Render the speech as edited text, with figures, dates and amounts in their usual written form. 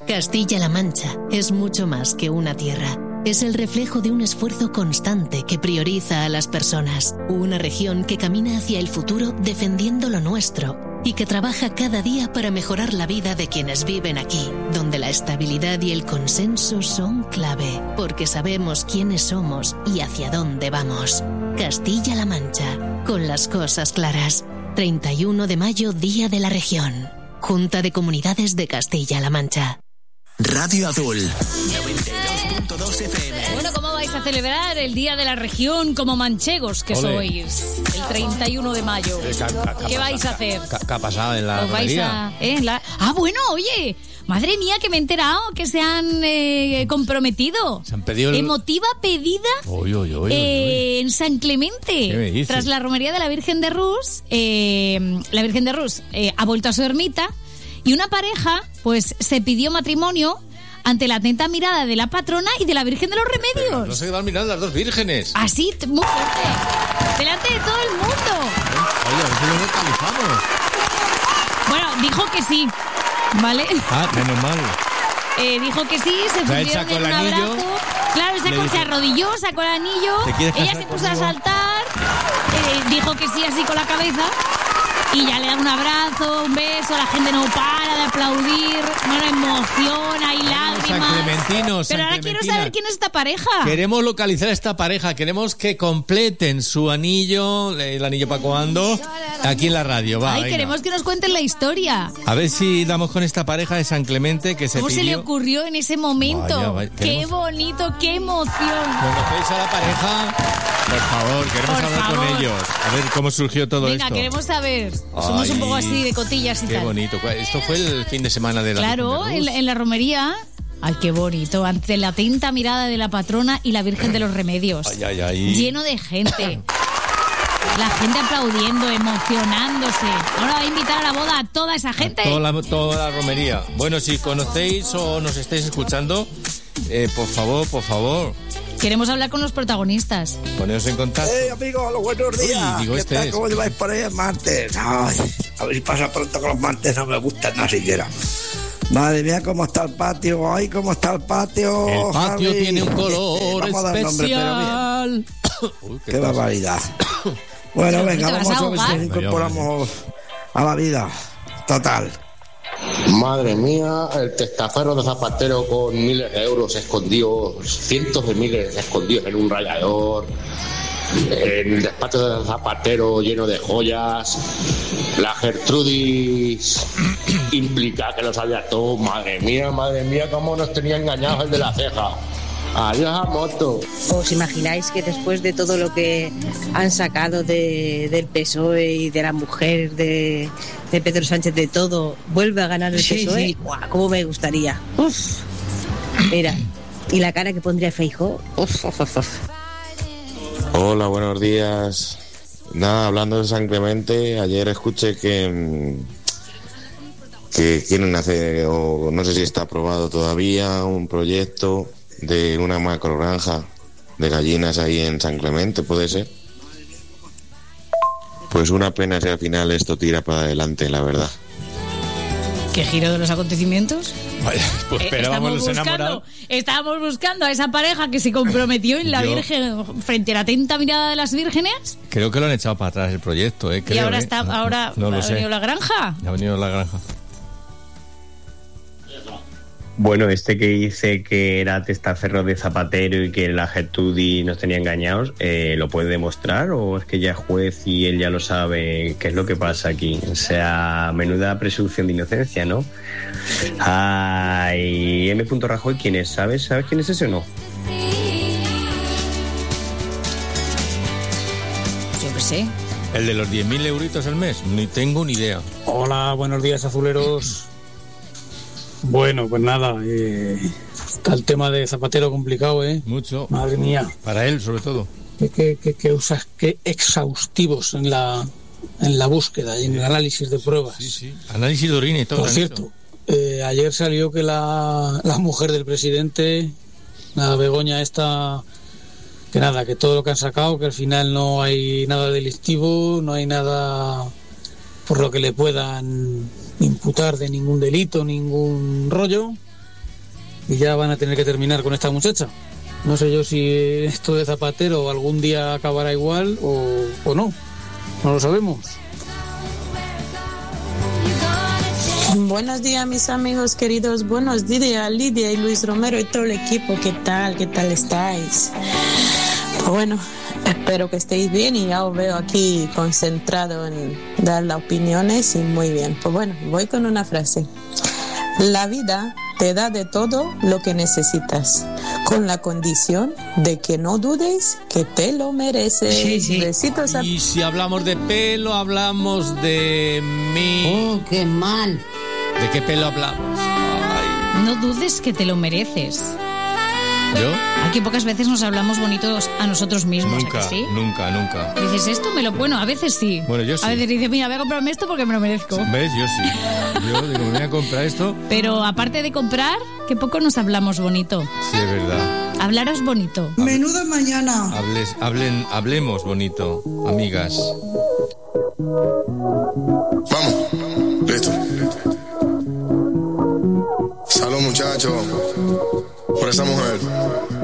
Castilla-La Mancha es mucho más que una tierra. Es el reflejo de un esfuerzo constante que prioriza a las personas. Una región que camina hacia el futuro defendiendo lo nuestro y que trabaja cada día para mejorar la vida de quienes viven aquí, donde la estabilidad y el consenso son clave, porque sabemos quiénes somos y hacia dónde vamos. Castilla-La Mancha, con las cosas claras. 31 de mayo, Día de la Región. Junta de Comunidades de Castilla-La Mancha. Radio Azul 92.2 FM. Bueno, ¿cómo vais a celebrar el Día de la Región como manchegos que sois? El 31 de mayo. ¿Qué vais a hacer? ¿Qué ha pasado en la romería? Bueno, oye, madre mía, que me he enterado que se han comprometido. Se han pedido emotiva pedida en San Clemente. ¿Qué me dices? Tras la romería de la Virgen de Rus, la Virgen de Rus ha vuelto a su ermita y una pareja pues se pidió matrimonio ante la atenta mirada de la patrona y de la Virgen de los Remedios. Pero no se van mirando las dos vírgenes. Así, muy fuerte. Delante de todo el mundo. Oye, a ver si lo localizamos. Bueno, dijo que sí, ¿vale? Menos mal. Dijo que sí, se fundieron en un abrazo. Claro, se arrodilló, sacó el anillo. Ella se puso a saltar. Dijo que sí así con la cabeza. Y ya le dan un abrazo, un beso, la gente no para de aplaudir, bueno, emoción, hay lágrimas. Pero ahora quiero saber quién es esta pareja. Queremos localizar a esta pareja, queremos que completen su anillo, el anillo para cuando, aquí en la radio. Queremos que nos cuenten la historia. A ver si damos con esta pareja de San Clemente que se ¿Cómo pidió? se le ocurrió en ese momento? Vaya, qué bonito, qué emoción. ¿Conocéis a la pareja? Por favor, queremos hablar con ellos. A ver cómo surgió todo esto. Venga, queremos saber. Somos un poco así de cotillas y qué tal. Qué bonito. Esto fue el fin de semana de la Claro, Virgen de Rus. en la romería. Ay, qué bonito. Ante la atenta mirada de la patrona y la Virgen de los Remedios. Ay. Lleno de gente. La gente aplaudiendo, emocionándose. Ahora va a invitar a la boda a toda esa gente. Toda la romería. Bueno, si conocéis o nos estáis escuchando, por favor. Queremos hablar con los protagonistas. Poneos en contacto. Amigos, buenos días. Uy, ¿Qué tal? ¿Cómo lleváis por ahí el martes? Ay, a ver si pasa pronto, que los martes no me gustan nada siquiera. Madre mía, cómo está el patio. Ay, cómo está el patio. El patio Javi. tiene un color especial. Uy, qué barbaridad. Bueno, venga, vamos a ver si nos incorporamos a la vida. Total. Madre mía, el testaferro de Zapatero con miles de euros escondidos, cientos de miles escondidos en un rallador, el despacho de Zapatero lleno de joyas, la Gertrudis implica que lo sabía todo. Madre mía, cómo nos tenía engañados el de la ceja. Adiós a moto. ¿Os imagináis que después de todo lo que han sacado del PSOE y de la mujer de Pedro Sánchez, de todo, vuelve a ganar el PSOE? Sí. ¡Guau! ¿Cómo me gustaría? Uf. Mira, y la cara que pondría Feijóo. Hola, buenos días. Nada, hablando de San Clemente, ayer escuché que quieren hacer, o no sé si está aprobado todavía, un proyecto de una macrogranja de gallinas ahí en San Clemente, ¿puede ser? Pues una pena si al final esto tira para adelante, la verdad. ¿Qué giro de los acontecimientos? Vaya, pues esperábamos los enamorados. Estábamos buscando a esa pareja que se comprometió en la Virgen frente a la atenta mirada de las vírgenes. Creo que lo han echado para atrás el proyecto, ¿eh? Creo, y ahora no ha venido la granja. Ha venido la granja. Bueno, que dice que era testaferro de Zapatero y que la Gertrudis nos tenía engañados, ¿lo puede demostrar o es que ya es juez y él ya lo sabe qué es lo que pasa aquí? O sea, menuda presunción de inocencia, ¿no? Ay, M. Rajoy, ¿quién es? ¿Sabes quién es ese o no? Yo qué sé. ¿El de los 10.000 euritos al mes? Ni tengo ni idea. Hola, buenos días, azuleros. Bueno, pues nada, está el tema de Zapatero complicado, ¿eh? Mucho. Madre mía. Para él, sobre todo. Qué exhaustivos en la búsqueda y en el análisis de pruebas. Sí. Análisis de orina y todo. Por cierto, ayer salió que la mujer del presidente, la Begoña esta, que todo lo que han sacado, que al final no hay nada delictivo, no hay nada por lo que le puedan imputar de ningún delito, ningún rollo, y ya van a tener que terminar con esta muchacha. No sé yo si esto de Zapatero algún día acabará igual o no. No lo sabemos. Buenos días, mis amigos queridos. Buenos días, Lidia y Luis Romero y todo el equipo. ¿Qué tal? ¿Qué tal estáis? Pues bueno, espero que estéis bien y ya os veo aquí concentrado en dar las opiniones y muy bien. Pues bueno, voy con una frase. La vida te da de todo lo que necesitas, con la condición de que no dudes que te lo mereces. Sí. Besitos a... Y si hablamos de pelo, hablamos de mí. ¡Oh, qué mal! ¿De qué pelo hablamos? Ay. No dudes que te lo mereces. ¿Yo? Aquí pocas veces nos hablamos bonitos a nosotros mismos. Nunca, ¿a que sí? nunca. Dices, ¿esto me lo...? Bueno, a veces sí. Bueno, yo sí. A veces dices, mira, voy a comprarme esto porque me lo merezco. ¿Ves? Yo sí. Yo digo, me voy a comprar esto. Pero aparte de comprar, que poco nos hablamos bonito. Sí, es verdad. Hablaros bonito. Menudo mañana. Hablemos bonito, amigas. Vamos, listo. Salud, muchachos, por esa mujer.